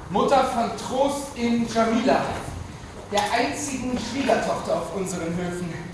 Mutter von Trost in Jamila, der einzigen Schwiegertochter auf unseren Höfen.